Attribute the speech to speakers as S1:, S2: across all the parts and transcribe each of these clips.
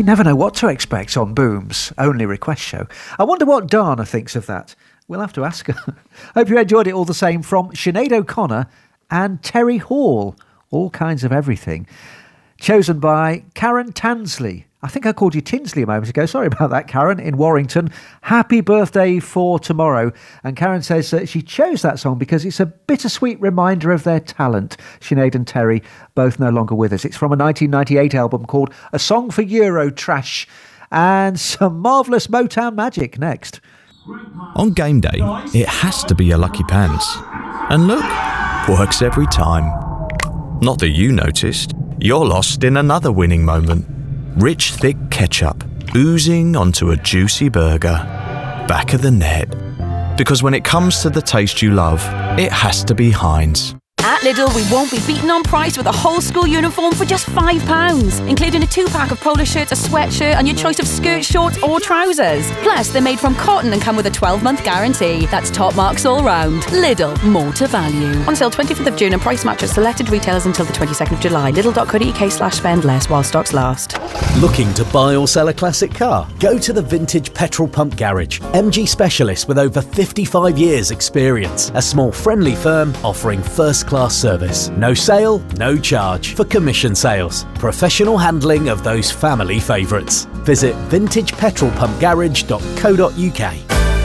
S1: You never know what to expect on Boom's Only Request show. I wonder what Dana thinks of that. We'll have to ask her. Hope you enjoyed it all the same from Sinead O'Connor and Terry Hall. All kinds of everything. Chosen by Karen Tansley. I think I called you Tinsley a moment ago. Sorry about that, Karen, in Warrington. Happy birthday for tomorrow. And Karen says that she chose that song because it's a bittersweet reminder of their talent. Sinead and Terry, both no longer with us. It's from a 1998 album called A Song for Euro Trash. And some marvellous Motown magic next.
S2: On game day, it has to be a lucky pants. And look, works every time. Not that you noticed. You're lost in another winning moment. Rich, thick ketchup oozing onto a juicy burger. Back of the net. Because when it comes to the taste you love, it has to be Heinz.
S3: At Lidl, we won't be beaten on price with a whole school uniform for just £5, including a 2-pack of polo shirts, a sweatshirt and your choice of skirt, shorts or trousers. Plus, they're made from cotton and come with a 12-month guarantee. That's top marks all round. Lidl, more to value. On sale 25th of June and price match at selected retailers until the 22nd of July. Lidl.co.uk/spend less while stocks last.
S4: Looking to buy or sell a classic car? Go to the Vintage Petrol Pump Garage. MG specialists with over 55 years experience. A small friendly firm offering first-class service. No sale, no charge for commission sales. Professional handling of those family favourites. Visit vintagepetrolpumpgarage.co.uk.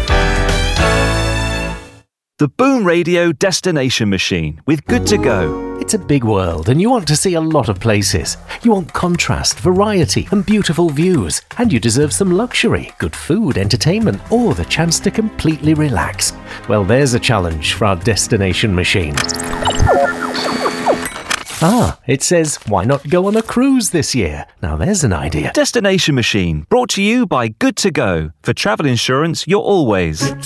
S5: The Boom Radio Destination Machine with Good to Go.
S6: It's a big world and you want to see a lot of places. You want contrast, variety and beautiful views. And you deserve some luxury, good food, entertainment or the chance to completely relax. Well, there's a challenge for our Destination Machine. It says, why not go on a cruise this year? Now there's an idea.
S5: Destination Machine, brought to you by Good to Go. For travel insurance, you're always